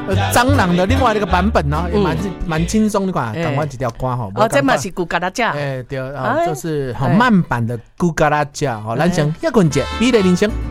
蟑螂的另外一个版本呢，也蛮轻松的款，赶快几条瓜哈。 这嘛是古嘎拉架， 对，就是慢版的古嘎拉架，咱先休困一下，美丽人生。